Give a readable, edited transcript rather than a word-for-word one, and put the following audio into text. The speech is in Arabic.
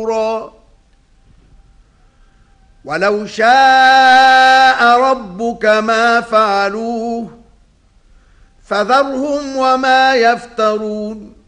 ولو شاء ربك ما فعلوه فذرهم وما يفترون